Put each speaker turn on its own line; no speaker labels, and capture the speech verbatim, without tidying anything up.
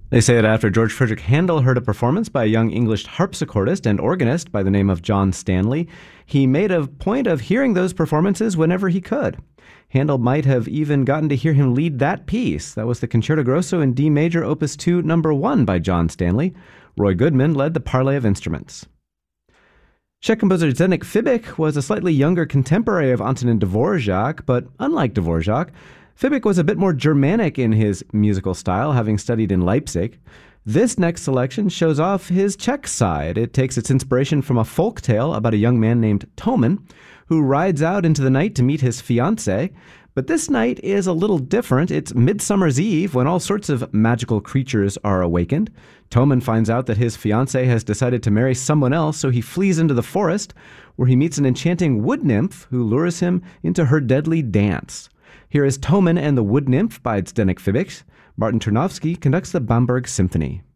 They say that after George Frederick Handel heard a performance by a young English harpsichordist and organist by the name of John Stanley, he made a point of hearing those performances whenever he could. Handel might have even gotten to hear him lead that piece. That was the Concerto Grosso in D major, Opus two, number one by John Stanley. Roy Goodman led the parley of instruments. Czech composer Zdeněk Fibik was a slightly younger contemporary of Antonin Dvorak, but unlike Dvorak, Fibik was a bit more Germanic in his musical style, having studied in Leipzig. This next selection shows off his Czech side. It takes its inspiration from a folk tale about a young man named Toman, who rides out into the night to meet his fiancée. But this night is a little different. It's Midsummer's Eve, when all sorts of magical creatures are awakened. Toman finds out that his fiancée has decided to marry someone else, so he flees into the forest, where he meets an enchanting wood nymph who lures him into her deadly dance. Here is Toman and the Wood Nymph by Zdeněk Fibik. Martin Tarnowski conducts the Bamberg Symphony.